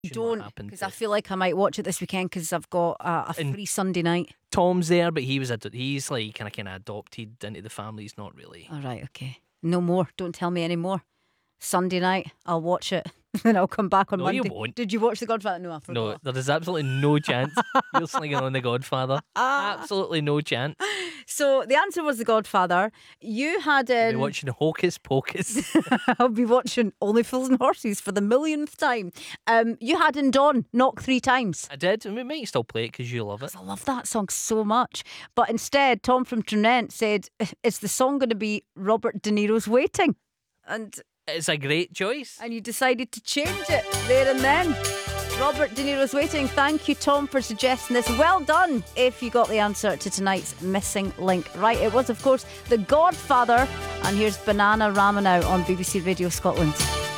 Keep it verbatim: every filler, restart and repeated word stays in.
Don't, because I feel like I might watch it this weekend because I've got a, a free Sunday night. Tom's there, but he was ad- he's like kind of kind of adopted into the family. He's not really. All right, okay. No more. Don't tell me any more. Sunday night, I'll watch it. Then I'll come back on no, Monday. You won't. Did you watch The Godfather? No, I forgot. No, there is absolutely no chance you're slinging on The Godfather. Absolutely no chance. So the answer was The Godfather. You had in. I'll be watching Hocus Pocus. I'll be watching Only Fools and Horses for the millionth time. Um, you had in Dawn knock three times. I did. We might still play it because you love it. I love that song so much. But instead, Tom from Trinent said, "Is the song going to be Robert De Niro's Waiting?" And it's a great choice. And you decided to change it there and then. Robert De Niro's Waiting. Thank you, Tom, for suggesting this. Well done if you got the answer to tonight's missing link right. It was, of course, The Godfather. And here's Banana Rama now on B B C Radio Scotland.